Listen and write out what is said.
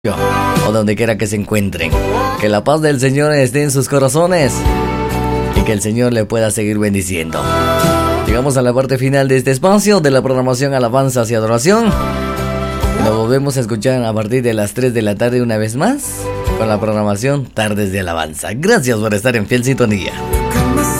o donde quiera que se encuentren. Que la paz del Señor esté en sus corazones y que el Señor le pueda seguir bendiciendo. Llegamos a la parte final de este espacio de la programación Alabanzas y Adoración. Nos volvemos a escuchar a partir de las 3 de la tarde una vez más con la programación Tardes de Alabanza. Gracias por estar en fiel sintonía.